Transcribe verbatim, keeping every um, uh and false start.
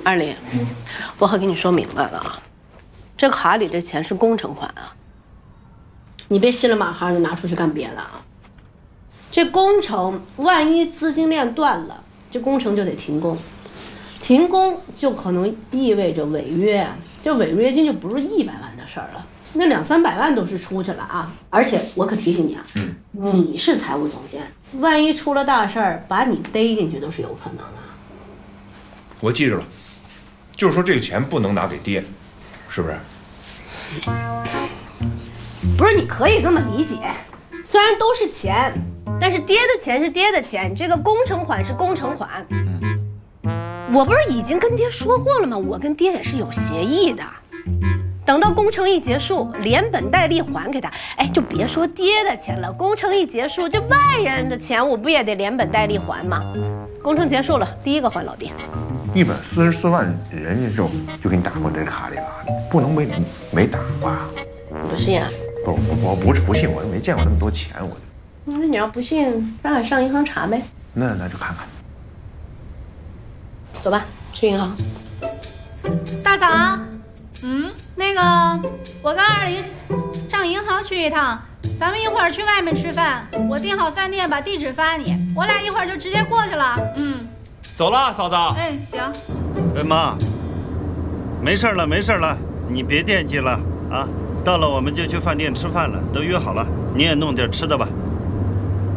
二林，我可跟你说明白了啊，这卡里这钱是工程款啊，你别稀里马哈就拿出去干别的啊。这工程万一资金链断了，这工程就得停工，停工就可能意味着违约，这违约金就不是一百万的事儿了。 那两三百万都是出去了啊！而且我可提醒你啊，嗯，你是财务总监，万一出了大事儿，把你逮进去都是有可能的。 我记着了，就是说这个钱不能拿给爹，是不是？ 不是，你可以这么理解，虽然都是钱，但是爹的钱是爹的钱，这个工程款是工程款。嗯，我不是已经跟爹说过了吗？我跟爹也是有协议的。 等到工程一结束，连本带利还给他。哎，就别说爹的钱了，工程一结束，这外人的钱我不也得连本带利还吗？工程结束了，第一个还老爹。 一百四十四万，人家就就给你打过这卡里了，不能没没打吧？ 不信啊？ 不，我我不是不信，我没见过那么多钱，我就。 那你要不信，咱俩上银行查呗。 那那就看看。 走吧，去银行。 大嫂。 嗯，那个，我跟二林上银行去一趟，咱们一会儿去外面吃饭。我订好饭店，把地址发你，我俩一会儿就直接过去了。嗯， 走了，嫂子。 哎，行。 哎妈，没事了，没事了，你别惦记了啊。到了我们就去饭店吃饭了，都约好了，你也弄点吃的吧。